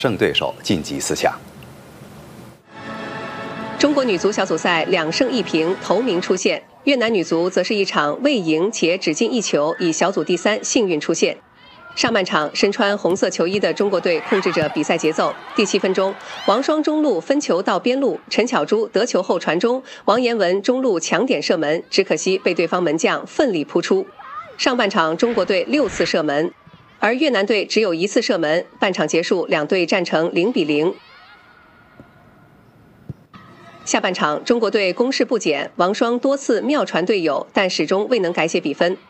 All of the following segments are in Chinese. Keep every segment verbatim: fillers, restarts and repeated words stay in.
胜对手晋级四强。 中国女足小组赛两胜一平，头名出线。越南女足则是一场未赢且只进一球，以小组第三幸运出线。上半场，身穿红色球衣的中国队控制着比赛节奏。第七分钟，王霜中路分球到边路，陈巧珠得球后传中，王妍雯中路抢点射门，只可惜被对方门将奋力扑出。上半场，中国队六次射门，而越南队只有一次射门。半场结束，两队战成零比零。下半场，中国队攻势不减，王霜多次妙传队友，但始终未能改写比分。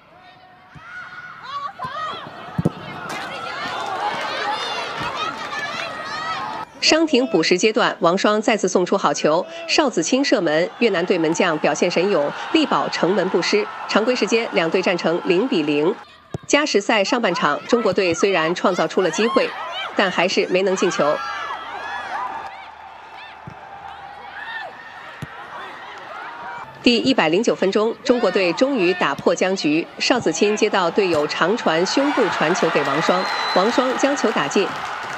伤停补时阶段，王霜再次送出好球，邵子清射门，越南队门将表现神勇，力保城门不失。常规时间，两队战成零比零。加时赛上半场，中国队虽然创造出了机会，但还是没能进球。第一百零九分钟，中国队终于打破僵局。邵子清接到队友长传胸部传球给王霜，王霜将球打进。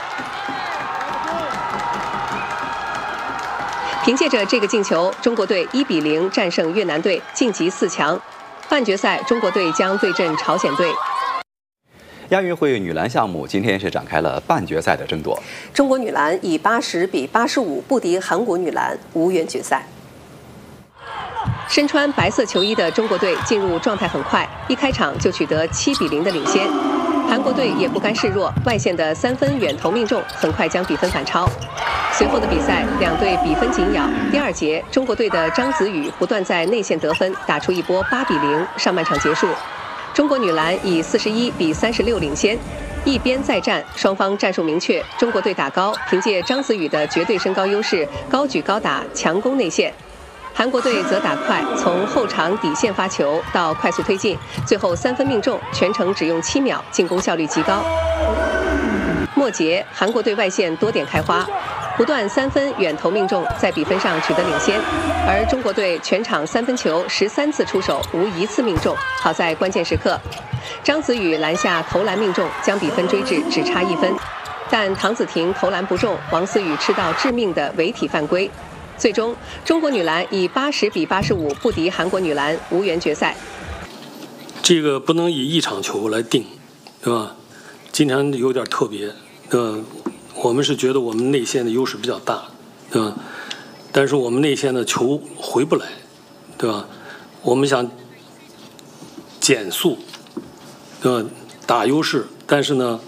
凭借着这个进球，中国队一比零战胜越南队，晋级四强。半决赛，中国队将对阵朝鲜队。 亚运会女篮项目今天是展开了半决赛的争夺。 中国女篮以八十比八十五不敌韩国女篮，无缘决赛。身穿白色球衣的中国队进入状态很快，一开场就取得七比零的领先。韩国队也不甘示弱，外线的三分远投命中，很快将比分反超。随后的比赛，两队比分紧咬。第二节，中国队的张子雨不断在内线得分，打出一波八比零。上半场结束，中国女篮以四十一比三十六领先。一边再战，双方战术明确，中国队打高，凭借张子雨的绝对身高优势，高举高打，强攻内线。韩国队则打快，从后场底线发球到快速推进，最后三分命中，全程只用七秒，进攻效率极高。末节，韩国队外线多点开花，不断三分远投命中，在比分上取得领先。而中国队全场三分球十三次出手，无一次命中。好在关键时刻，张子雨篮下投篮命中，将比分追至只差一分。但唐子婷投篮不中，王思雨吃到致命的违体犯规。最终，中国女篮以八十比八十五不敌韩国女篮，无缘决赛。 这个不能以一场球来定，对吧？今天有点特别，对吧？我们是觉得我们内线的优势比较大，对吧？但是我们内线的球回不来，对吧？我们想减速，对吧？打优势，但是呢，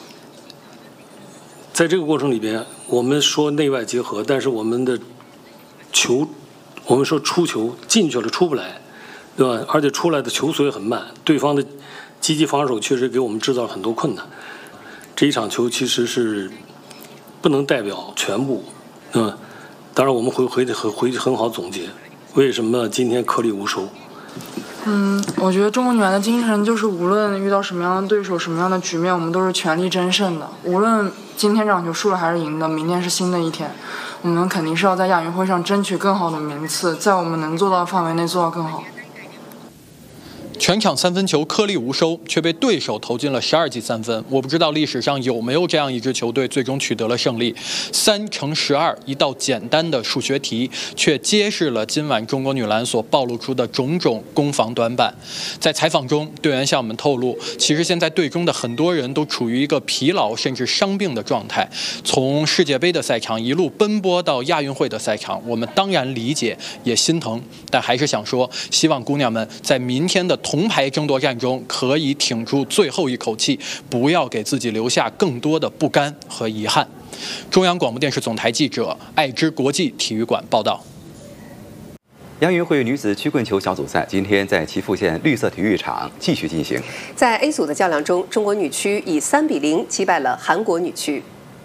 在这个过程里边，我们说内外结合，但是我们的球，我们说出球进去了出不来，对吧？而且出来的球速也很慢，对方的积极防守确实给我们制造了很多困难。这一场球其实是不能代表全部，嗯，当然我们会回回回去很好总结，为什么今天颗粒无收。 嗯，我觉得中国女篮的精神就是无论遇到什么样的对手、什么样的局面，我们都是全力争胜的。无论今天这场球输了还是赢的，明天是新的一天，我们肯定是要在亚运会上争取更好的名次，在我们能做到的范围内做到更好。 全场三分球颗粒无收，却被对手投进了十二记三分。我不知道历史上有没有这样一支球队最终取得了胜利。三乘十二，一道简单的数学题，却揭示了今晚中国女篮所暴露出的种种攻防短板。在采访中，队员向我们透露，其实现在队中的很多人都处于一个疲劳甚至伤病的状态。从世界杯的赛场一路奔波到亚运会的赛场，我们当然理解也心疼，但还是想说，希望姑娘们在明天的铜牌争夺战中可以挺住最后一口气，不要给自己留下更多的不甘和遗憾。中央广播电视总台记者爱知国际体育馆报道。 亚运会女子曲棍球小组赛今天在岐阜县绿色体育场继续进行。 在 A 组的较量中，中国女区以三比零击败了韩国女区。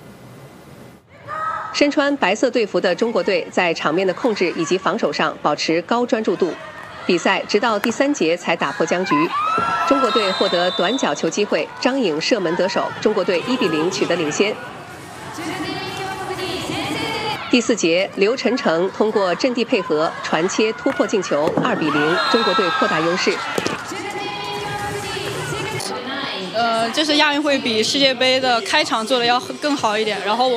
身穿白色队服的中国队在场面的控制以及防守上保持高专注度。比赛直到第三节才打破僵局，中国队获得短角球机会，张颖射门得手，中国队一比零取得领先。第四节，刘晨成通过阵地配合传切突破进球，二比零，中国队扩大优势。 呃，这是亚运会比世界杯的开场做的要更好一点，然后